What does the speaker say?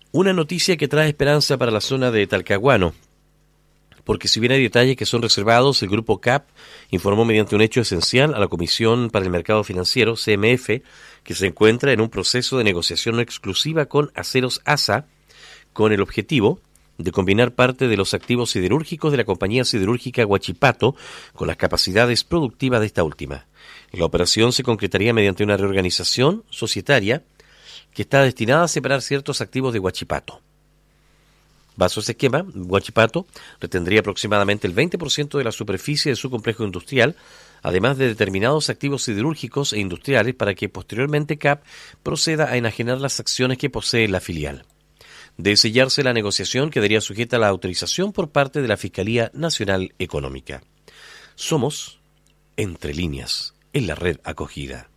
Una noticia que trae esperanza para la zona de Talcahuano, porque si bien hay detalles que son reservados, el Grupo CAP informó mediante un hecho esencial a la Comisión para el Mercado Financiero, CMF, que se encuentra en un proceso de negociación exclusiva con Aceros ASA, con el objetivo de combinar parte de los activos siderúrgicos de la compañía siderúrgica Huachipato con las capacidades productivas de esta última. La operación se concretaría mediante una reorganización societaria que está destinada a separar ciertos activos de Huachipato. Bajo ese esquema, Huachipato retendría aproximadamente el 20% de la superficie de su complejo industrial, además de determinados activos siderúrgicos e industriales, para que posteriormente CAP proceda a enajenar las acciones que posee la filial. De sellarse la negociación, quedaría sujeta a la autorización por parte de la Fiscalía Nacional Económica. Somos Entre Líneas, en la red acogida.